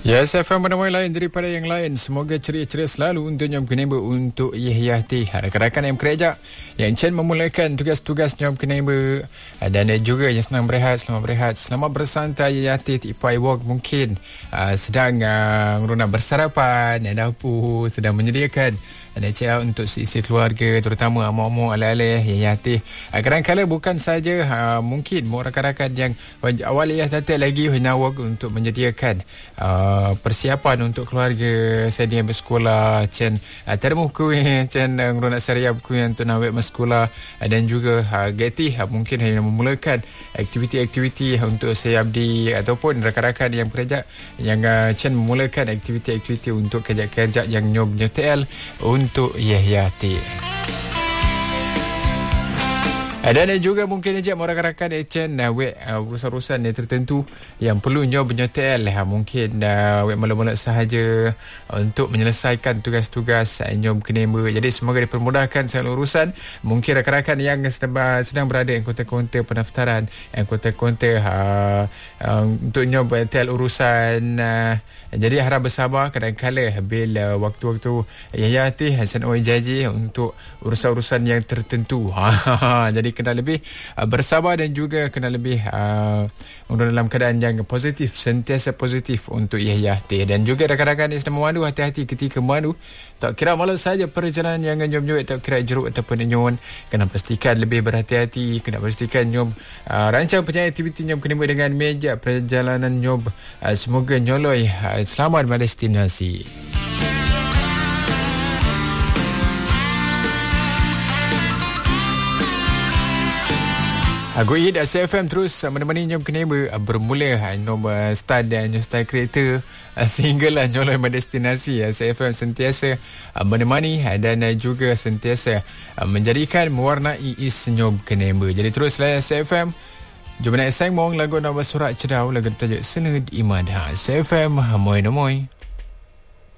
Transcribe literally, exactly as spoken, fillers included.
Ya, saya faham mana lain daripada yang lain. Semoga ceria-ceria selalu untuk Nyom Keneba untuk Yahyati. Rakan-rakan yang bekerja yang Chen memulakan tugas-tugas Nyom Keneba, dan juga yang senang berehat, selamat berehat, selamat bersantai Yahyati. Tipai walk mungkin uh, sedang uh, nak bersarapan, dapur sedang menyediakan dan cakap untuk isi keluarga, terutama mak-mak alih-alih yang yatih. Kadang-kadang bukan saja uh, mungkin mak rakan-rakan yang awal ya tatap lagi nawak untuk menyediakan uh, persiapan untuk keluarga sedang bersekolah, cen uh, termu kuih, cen uh, nak seriap kuih untuk nawak bersekolah, uh, dan juga uh, getih uh, mungkin hanya memulakan aktiviti-aktiviti untuk saya abdi ataupun rakan-rakan yang bekerja yang uh, cen memulakan aktiviti-aktiviti untuk kerja-kerja yang nyob nyetel untuk Yahyati. Dan juga mungkin saja rakan-rakan Echen uh, wek uh, urusan-urusan yang tertentu yang perlu nyob menyetel uh, mungkin uh, wek mula-mula sahaja uh, untuk menyelesaikan tugas-tugas uh, nyob Keneba. Jadi semoga dipermudahkan segala urusan. Mungkin rakan-rakan yang sedang, sedang berada yang konten-konten pendaftaran, yang konten-konten uh, uh, untuk nyob menyetel urusan, uh, jadi harap bersabar. Kadang-kadang bila uh, waktu-waktu Yahyati Hasan Oi janji untuk urusan-urusan yang tertentu. Jadi kena lebih uh, bersabar dan juga kena lebih uh, dalam keadaan yang positif, sentiasa positif untuk Yahyati. Dan juga rakan-rakan yang sedang memandu, hati-hati ketika memandu. Tak kira malas saja perjalanan yang nyom-nyom, tak kira jeruk ataupun nyon, kena pastikan lebih berhati-hati, kena pastikan nyom uh, rancang punya aktiviti nyom Keneba dengan meja perjalanan nyom. Uh, semoga nyoloi uh, selamat berdestinasi. Aku Id S F M terus menemani Nyom Keneba bermula Nyom start dan Nyom start kereta sehinggalah nyoloi destinasi. S F M sentiasa menemani dan juga sentiasa menjadikan mewarnai is Nyom Keneba. Jadi teruslah S F M. Jom nak sang mong lagu nama surat cerau lagu tajuk Sened Iman. S F M moy no moy.